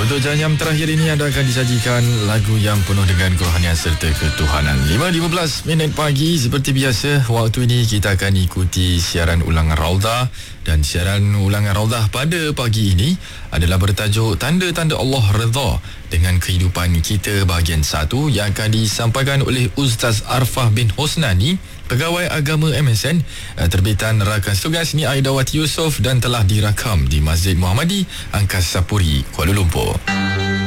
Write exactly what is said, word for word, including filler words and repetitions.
Untuk jam terakhir ini anda akan disajikan lagu yang penuh dengan kerohanian serta ketuhanan. lima lima belas minit pagi seperti biasa. Waktu ini kita akan ikuti siaran ulangan Raudah. Dan siaran ulangan Raudah pada pagi ini adalah bertajuk Tanda-Tanda Allah Redha dengan Kehidupan Kita bahagian satu yang akan disampaikan oleh Ustaz Arfah bin Hosnani, Pegawai Agama M S N, terbitan rakan tugas ni Aidawati Yusof dan telah dirakam di Masjid Muhammadi Angkasa Puri, Kuala Lumpur.